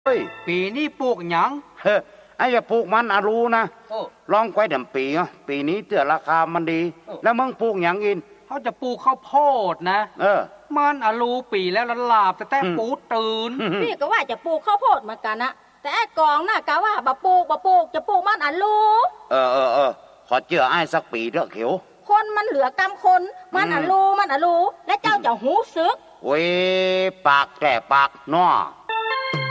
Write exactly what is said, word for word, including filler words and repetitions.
เฮ้ยปีนี้ปลูกหยังเฮ้ไอ้อย่าปลูกมันอารูนะลองไว้เดิมปีอ่ะปีนี้เตือราคามันดีแล้วมึงปลูกหยังอินเขาจะปลูกข้าวโพดนะเออมันอารูปีแล้วละลาบแต่แต่ปูตื่นพี่ก็ว่าจะปลูกข้าวโพดเหมือนกันนะแต่ไอ้กองน่ะกะว่าบะปลูกบะปลูกจะปลูกมันอารูเออเออเออขอเจือไอ้สักปีเถอะเขียวคนมันเหลือกำคนมันอารูมันอารูและเจ้าจะหูซึกเว้ปากแก่ปากน้อ